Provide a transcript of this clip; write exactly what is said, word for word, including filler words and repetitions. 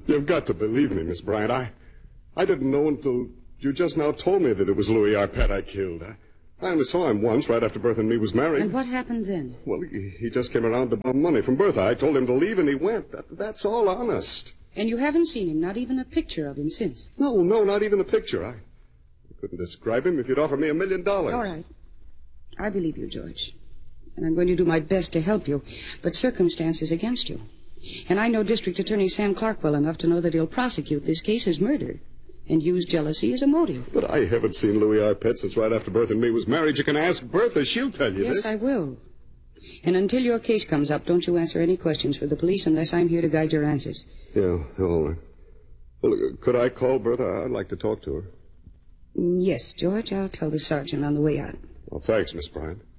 You've got to believe me, Miss Bryant. I, I didn't know until you just now told me that it was Louis Arpett I killed. I, I only saw him once, right after Bertha and me was married. And what happened then? Well, he, he just came around to bum money from Bertha. I told him to leave, and he went. That, that's all honest. And you haven't seen him, not even a picture of him since? No, no, not even a picture. I, I couldn't describe him if you'd offer me a million dollars. All right. I believe you, George. And I'm going to do my best to help you. But circumstances against you. And I know District Attorney Sam Clark well enough to know that he'll prosecute this case as murder and use jealousy as a motive. But I haven't seen Louis Arpett since right after Bertha and me was married. You can ask Bertha. She'll tell you yes, this. Yes, I will. And until your case comes up, don't you answer any questions for the police unless I'm here to guide your answers. Yeah, all right. Well, uh, could I call Bertha? I'd like to talk to her. Yes, George. I'll tell the sergeant on the way out. Well, thanks, Miss Bryant.